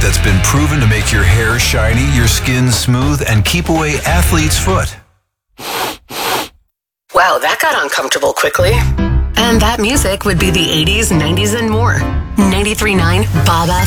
that's been proven to make your hair shiny, your skin smooth, and keep away athlete's foot. Wow, that got uncomfortable quickly. And that music would be the 80s, 90s, and more. 93.9 Bob